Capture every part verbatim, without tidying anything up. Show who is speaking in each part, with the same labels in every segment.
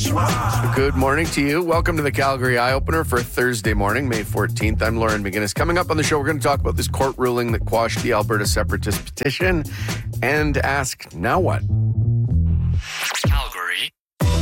Speaker 1: Good morning to you. Welcome to the Calgary Eye Opener for Thursday morning, May fourteenth. I'm Lauren McGinnis. Coming up on the show, we're going to talk about this court ruling that quashed the Alberta Separatist petition and ask, now what?
Speaker 2: Calgary.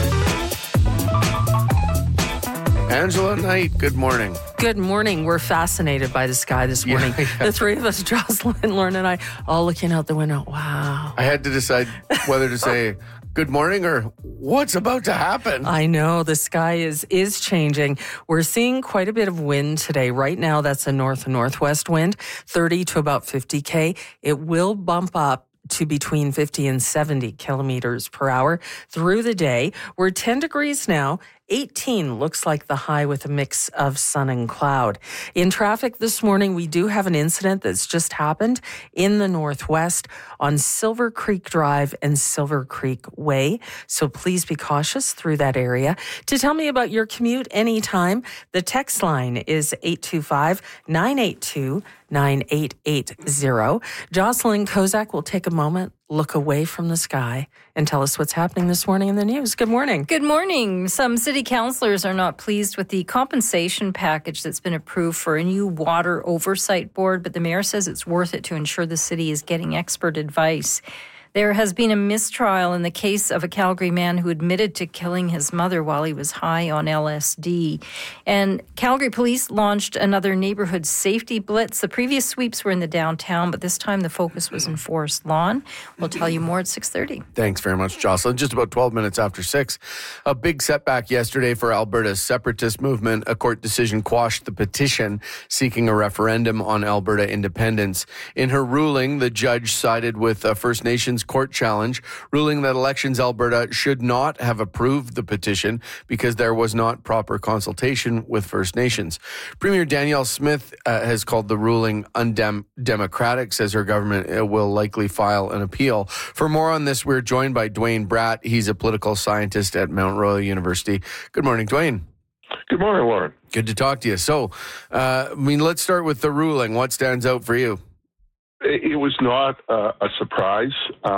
Speaker 1: Angela Knight, good morning.
Speaker 3: Good morning. We're fascinated by the sky this morning.
Speaker 1: Yeah, yeah.
Speaker 3: The three of us, Jocelyn, Lauren, and I, all looking out the window. Wow.
Speaker 1: I had to decide whether to say good morning or what's about to happen.
Speaker 3: I know the sky is is changing. We're seeing quite a bit of wind today. Right now, that's a north and northwest wind, thirty to about fifty K. It will bump up to between fifty and seventy kilometers per hour through the day. We're ten degrees now. eighteen looks like the high with a mix of sun and cloud. In traffic this morning, we do have an incident that's just happened in the northwest on Silver Creek Drive and Silver Creek Way. So please be cautious through that area. To tell me about your commute anytime, the text line is eight two five, nine eight two, nine eight eight zero. Jocelyn Kozak will take a moment, look away from the sky, and tell us what's happening this morning in the news. Good morning.
Speaker 4: Good morning. Some city councillors are not pleased with the compensation package that's been approved for a new water oversight board, but the mayor says it's worth it to ensure the city is getting expert advice. There has been a mistrial in the case of a Calgary man who admitted to killing his mother while he was high on L S D. And Calgary police launched another neighborhood safety blitz. The previous sweeps were in the downtown, but this time the focus was in Forest Lawn. We'll tell you more at six thirty.
Speaker 1: Thanks very much, Jocelyn. Just about twelve minutes after six. A big setback yesterday for Alberta's separatist movement. A court decision quashed the petition seeking a referendum on Alberta independence. In her ruling, the judge sided with a First Nations court challenge, ruling that Elections Alberta should not have approved the petition because there was not proper consultation with First Nations. Premier Danielle Smith uh, has called the ruling undemocratic, says her government uh, will likely file an appeal. For more on this, we're joined by Dwayne Bratt. He's a political scientist at Mount Royal University. Good morning, Dwayne.
Speaker 5: Good morning, Lauren.
Speaker 1: Good to talk to you. So, uh, I mean, let's start with the ruling. What stands out for you?
Speaker 5: It was not uh, a surprise.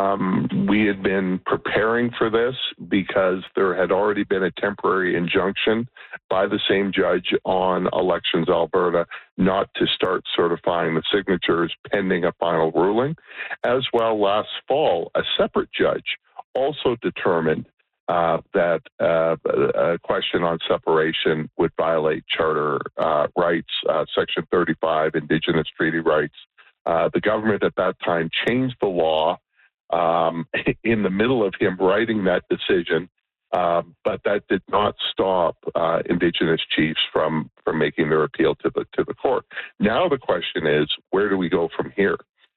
Speaker 5: Um, we had been preparing for this because there had already been a temporary injunction by the same judge on Elections Alberta not to start certifying the signatures pending a final ruling. As well, last fall, a separate judge also determined uh, that uh, a question on separation would violate charter uh, rights, uh, Section thirty-five, Indigenous treaty rights. Uh, the government at that time changed the law um, in the middle of him writing that decision, uh, but that did not stop uh, Indigenous chiefs from, from making their appeal to the to the court. Now the question is, where do we go from here?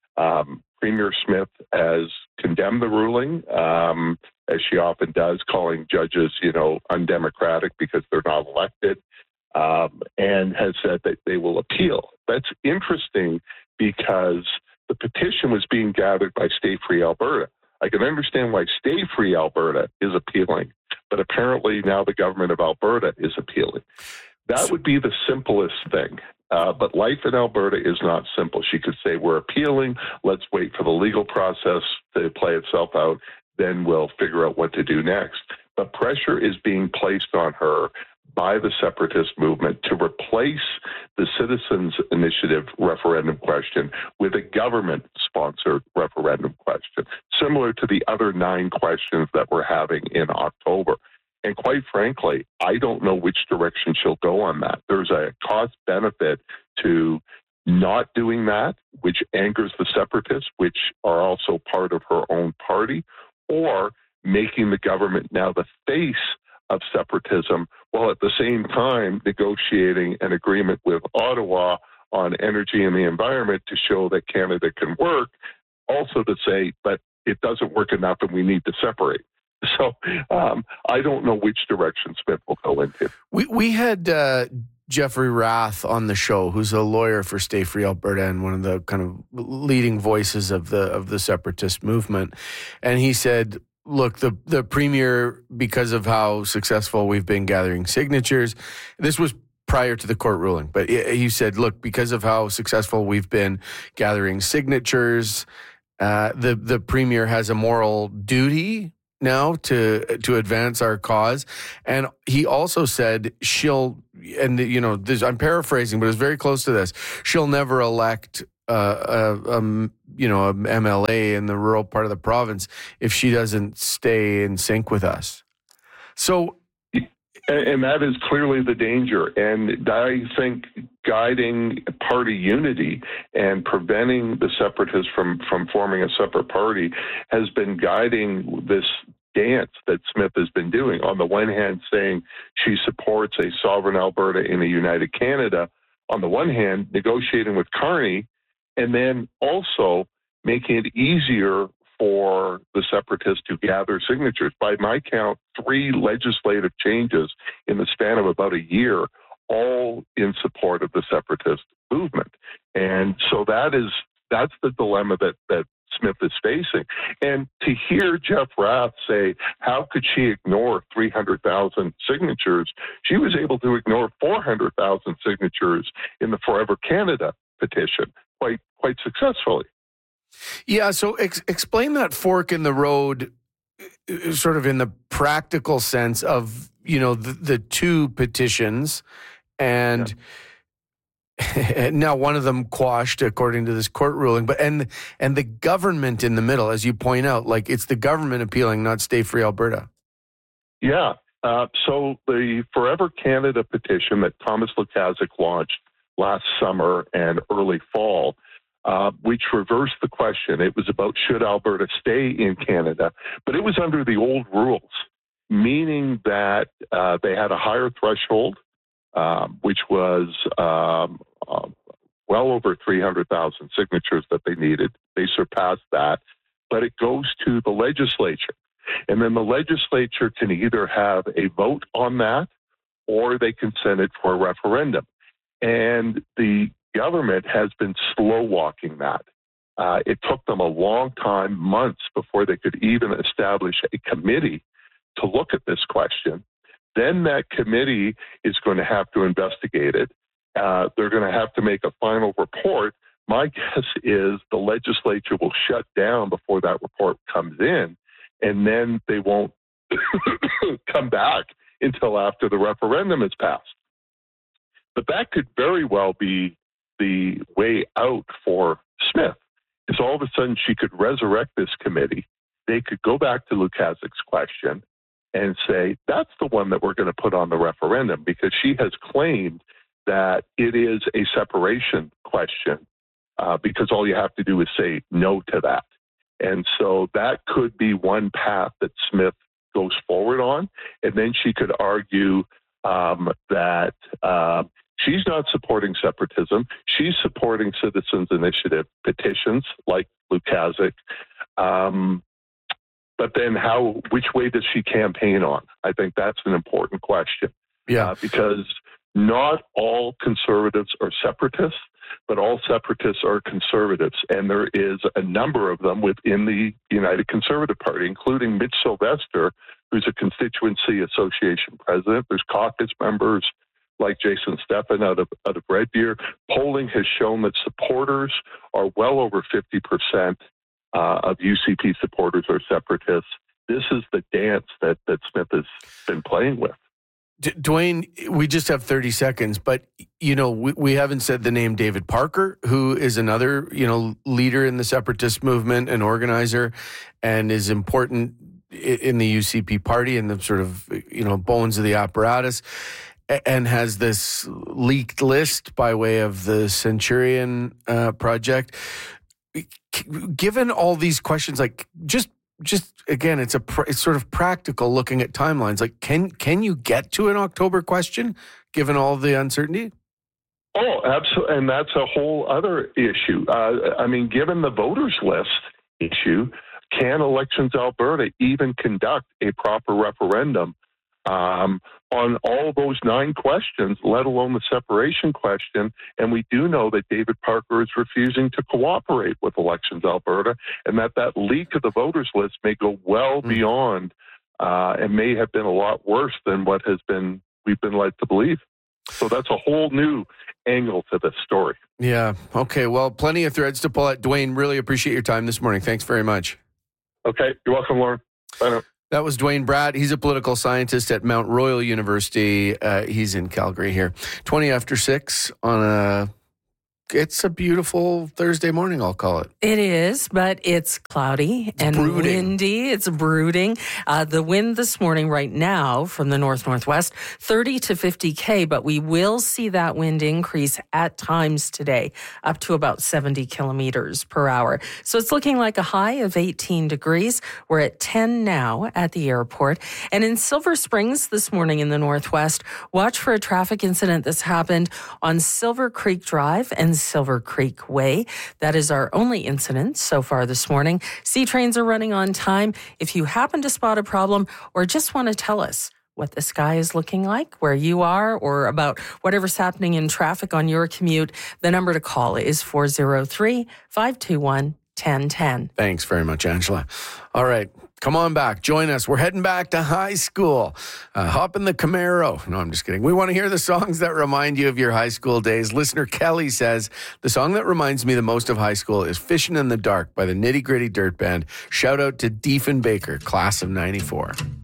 Speaker 5: Um, Premier Smith has condemned the ruling, um, as she often does, calling judges, you know, undemocratic because they're not elected, um, and has said that they will appeal. That's interesting, because the petition was being gathered by Stay Free Alberta. I can understand why Stay Free Alberta is appealing, but apparently now the government of Alberta is appealing. That would be the simplest thing. Uh, but life in Alberta is not simple. She could say, we're appealing, let's wait for the legal process to play itself out, then we'll figure out what to do next. But pressure is being placed on her by the separatist movement to replace the Citizens Initiative referendum question with a government-sponsored referendum question, similar to the other nine questions that we're having in October. And quite frankly, I don't know which direction she'll go on that. There's a cost-benefit to not doing that, which angers the separatists, which are also part of her own party, or making the government now the face of separatism, while at the same time negotiating an agreement with Ottawa on energy and the environment to show that Canada can work, also to say, but it doesn't work enough and we need to separate. So um, I don't know which direction Smith will go into.
Speaker 1: We, we had uh, Jeffrey Rath on the show, who's a lawyer for Stay Free Alberta and one of the kind of leading voices of the of the separatist movement. And he said, look, the, the premier, because of how successful we've been gathering signatures, this was prior to the court ruling, but he said, look, because of how successful we've been gathering signatures, uh, the, the premier has a moral duty now to to advance our cause. And he also said she'll, and you know, this, I'm paraphrasing, but it's very close to this. She'll never elect uh, a, a you know a M L A in the rural part of the province if she doesn't stay in sync with us. So.
Speaker 5: And that is clearly the danger. And I think guiding party unity and preventing the separatists from, from forming a separate party has been guiding this dance that Smith has been doing. On the one hand, saying she supports a sovereign Alberta in a united Canada, on the one hand, negotiating with Carney, and then also making it easier for the separatists to gather signatures. By my count, three legislative changes in the span of about a year, all in support of the separatist movement. And so that is that's the dilemma that, that Smith is facing. And to hear Jeff Rath say, how could she ignore three hundred thousand signatures? She was able to ignore four hundred thousand signatures in the Forever Canada petition quite quite successfully.
Speaker 1: Yeah, so ex- explain that fork in the road, sort of in the practical sense of, you know, the, the two petitions, and yeah. now one of them quashed according to this court ruling, but and and the government in the middle, as you point out, like it's the government appealing, not Stay Free Alberta.
Speaker 5: Yeah, uh, so the Forever Canada petition that Thomas Lukaszuk launched last summer and early fall, Uh, which reversed the question. It was about should Alberta stay in Canada, but it was under the old rules, meaning that uh, they had a higher threshold, um, which was um, uh, well over three hundred thousand signatures that they needed. They surpassed that, but it goes to the legislature. And then the legislature can either have a vote on that or they can send it for a referendum. And the government has been slow walking that. Uh, it took them a long time, months, before they could even establish a committee to look at this question. Then that committee is going to have to investigate it. Uh, they're going to have to make a final report. My guess is the legislature will shut down before that report comes in, and then they won't come back until after the referendum is passed. But that could very well be the way out for Smith, is all of a sudden she could resurrect this committee. They could go back to Lukaszuk's question and say, that's the one that we're going to put on the referendum, because she has claimed that it is a separation question, uh, because all you have to do is say no to that. And so that could be one path that Smith goes forward on. And then she could argue um, that uh, she's not supporting separatism. She's supporting citizens' initiative petitions like Lukaszuk. Um, but then how, which way does she campaign on? I think that's an important question.
Speaker 1: Yeah.
Speaker 5: Uh, because not all conservatives are separatists, but all separatists are conservatives. And there is a number of them within the United Conservative Party, including Mitch Sylvester, who's a constituency association president. There's caucus members like Jason Steffen out of, out of Red Deer. Polling has shown that supporters are well over fifty percent uh, of U C P supporters are separatists. This is the dance that, that Smith has been playing with.
Speaker 1: D- Dwayne, we just have thirty seconds, but, you know, we, we haven't said the name David Parker, who is another, you know, leader in the separatist movement, an organizer, and is important in the U C P party and the sort of, you know, bones of the apparatus, and has this leaked list by way of the Centurion uh, project. Given all these questions, like just Just again, it's a pr- it's sort of practical looking at timelines. Like, can can you get to an October question given all the uncertainty?
Speaker 5: Oh, absolutely, and that's a whole other issue. Uh, I mean, given the voters list issue, can Elections Alberta even conduct a proper referendum um, on all those nine questions, let alone the separation question? And we do know that David Parker is refusing to cooperate with Elections Alberta, and that that leak of the voters list may go well mm. beyond uh, and may have been a lot worse than what has been we've been led to believe. So that's a whole new angle to this story.
Speaker 1: Yeah. Okay. Well, plenty of threads to pull at. Dwayne, really appreciate your time this morning. Thanks very much.
Speaker 5: Okay. You're welcome, Lauren. Bye now.
Speaker 1: That was Dwayne Bratt. He's a political scientist at Mount Royal University. Uh, he's in Calgary here. twenty after six on a... It's a beautiful Thursday morning, I'll call it.
Speaker 3: It is, but it's cloudy it's and
Speaker 1: brooding.
Speaker 3: windy. It's brooding. Uh, the wind this morning right now from the north-northwest, thirty to fifty K, but we will see that wind increase at times today, up to about seventy kilometers per hour. So it's looking like a high of eighteen degrees. We're at ten now at the airport. And in Silver Springs this morning in the northwest, watch for a traffic incident that's happened on Silver Creek Drive and Silver Creek Way. That is our only incident so far this morning. C trains are running on time. If you happen to spot a problem or just want to tell us what the sky is looking like where you are or about whatever's happening in traffic on your commute, the number to call is four oh three, five two one, one oh one oh.
Speaker 1: Thanks very much, Angela. All right. Come on back. Join us. We're heading back to high school. Uh, hop in the Camaro. No, I'm just kidding. We want to hear the songs that remind you of your high school days. Listener Kelly says, the song that reminds me the most of high school is Fishing in the Dark by the Nitty Gritty Dirt Band. Shout out to Diefenbaker, class of ninety-four.